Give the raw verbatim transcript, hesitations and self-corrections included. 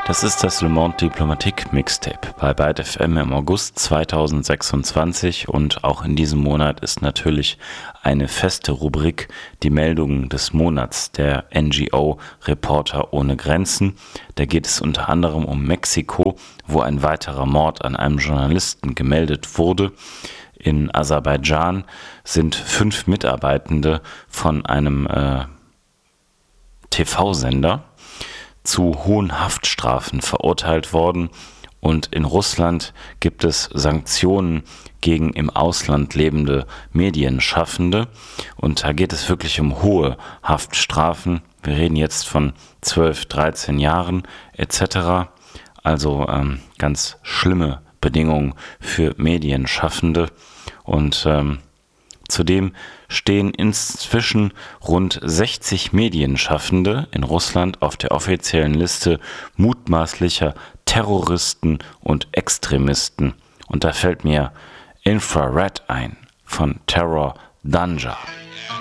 Das ist das Le Monde Diplomatique Mixtape bei Byte F M im August zweitausendsechsundzwanzig und auch in diesem Monat ist natürlich eine feste Rubrik die Meldungen des Monats der N G O Reporter ohne Grenzen. Da geht es unter anderem um Mexiko, wo ein weiterer Mord an einem Journalisten gemeldet wurde. In Aserbaidschan sind fünf Mitarbeitende von einem äh, T V-Sender zu hohen Haftstrafen verurteilt worden und in Russland gibt es Sanktionen gegen im Ausland lebende Medienschaffende und da geht es wirklich um hohe Haftstrafen. Wir reden jetzt von zwölf, dreizehn Jahren et cetera. Also ähm, ganz schlimme Bedingungen für Medienschaffende und ähm, zudem stehen inzwischen rund sechzig Medienschaffende in Russland auf der offiziellen Liste mutmaßlicher Terroristen und Extremisten. Und da fällt mir Infrared ein von Terror Danja.